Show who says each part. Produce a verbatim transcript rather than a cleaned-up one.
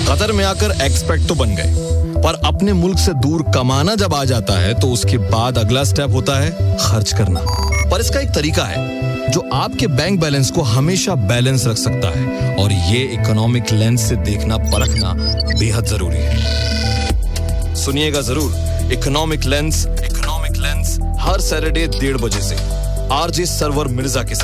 Speaker 1: Qatar में आकर expert तो बन गए, पर अपने मुल्क से दूर कमाना जब आ जाता है तो उसके बाद अगला स्टेप होता है खर्च करना। पर इसका एक तरीका है जो आपके बैंक बैलेंस को हमेशा बैलेंस रख सकता है, और ये इकोनॉमिक लेंस से देखना परखना बेहद जरूरी है। सुनिएगा जरूर इकोनॉमिक लेंस, इकोनॉमिक लेंस हर सैटरडे डेढ़ बजे से आरजे सरवर मिर्जा के साथ।